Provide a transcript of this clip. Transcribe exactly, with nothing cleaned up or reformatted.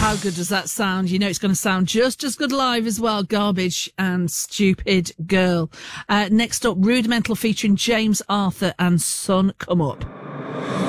how good does that sound? You know it's going to sound just as good live as well. Garbage and Stupid Girl. Uh, next up, Rudimental featuring James Arthur and Sun Come Up.